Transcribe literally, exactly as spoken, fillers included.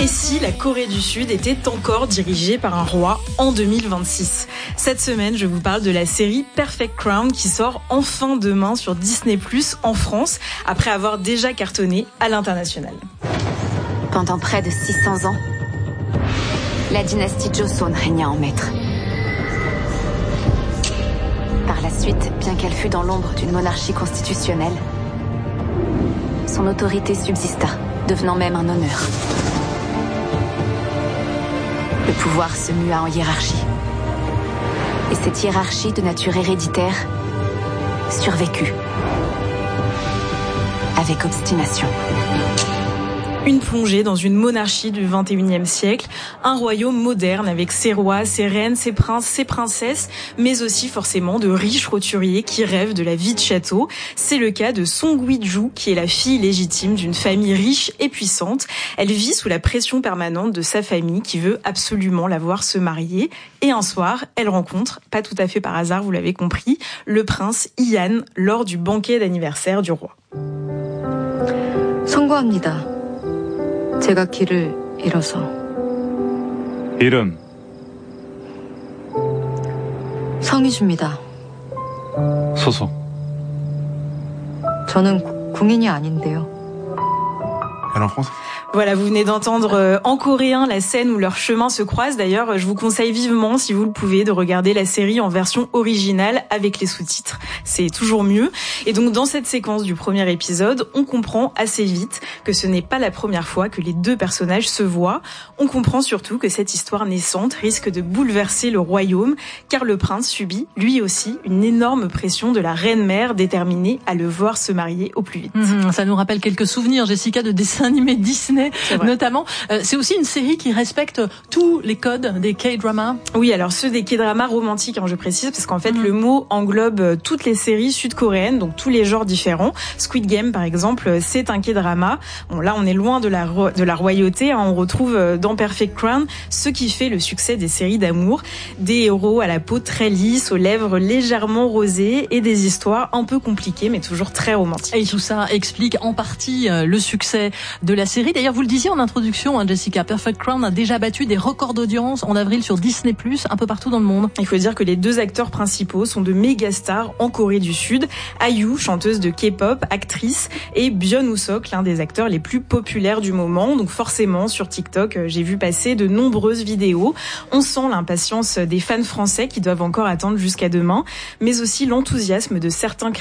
Et si la Corée du Sud était encore dirigée par un roi en deux mille vingt-six ? Cette semaine, je vous parle de la série Perfect Crown qui sort enfin demain sur Disney plus, en France, après avoir déjà cartonné à l'international. Pendant près de six cents ans, la dynastie Joseon régna en maître. Par la suite, bien qu'elle fût dans l'ombre d'une monarchie constitutionnelle, son autorité subsista, devenant même un honneur. Le pouvoir se mua en hiérarchie. Et cette hiérarchie de nature héréditaire survécut. Avec obstination. Une plongée dans une monarchie du vingt et unième siècle, un royaume moderne avec ses rois, ses reines, ses princes, ses princesses, mais aussi forcément de riches roturiers qui rêvent de la vie de château. C'est le cas de Song Wi-ju, qui est la fille légitime d'une famille riche et puissante. Elle vit sous la pression permanente de sa famille qui veut absolument la voir se marier. Et un soir, elle rencontre, pas tout à fait par hasard, vous l'avez compris, le prince Ian lors du banquet d'anniversaire du roi. 선고합니다. 제가 길을 잃어서. 이름. 성희주입니다. 소속. 저는 궁인이 아닌데요. Elle en France? Voilà, vous venez d'entendre en coréen la scène où leurs chemins se croisent. D'ailleurs, je vous conseille vivement, si vous le pouvez, de regarder la série en version originale avec les sous-titres. C'est toujours mieux. Et donc, dans cette séquence du premier épisode, on comprend assez vite que ce n'est pas la première fois que les deux personnages se voient. On comprend surtout que cette histoire naissante risque de bouleverser le royaume, car le prince subit, lui aussi, une énorme pression de la reine-mère déterminée à le voir se marier au plus vite. Mmh, ça nous rappelle quelques souvenirs, Jessica, de dessins animés Disney. Notamment, euh, c'est aussi une série qui respecte tous les codes des K-dramas. Oui, alors ceux des K-dramas romantiques, hein, je précise, parce qu'en fait, mmh. le mot englobe toutes les séries sud-coréennes, donc tous les genres différents. Squid Game, par exemple, c'est un K-drama. Bon, là, on est loin de la ro- de la royauté. Hein, on retrouve dans Perfect Crown ce qui fait le succès des séries d'amour, des héros à la peau très lisse, aux lèvres légèrement rosées et des histoires un peu compliquées, mais toujours très romantiques. Et tout ça explique en partie le succès de la série. D'ailleurs, vous le disiez en introduction, hein, Jessica, Perfect Crown a déjà battu des records d'audience en avril sur Disney plus, un peu partout dans le monde. Il faut dire que les deux acteurs principaux sont de méga stars en Corée du Sud. IU, chanteuse de K-pop, actrice, et Byun Woo-seok, l'un des acteurs les plus populaires du moment. Donc forcément, sur TikTok, j'ai vu passer de nombreuses vidéos. On sent l'impatience des fans français qui doivent encore attendre jusqu'à demain, mais aussi l'enthousiasme de certains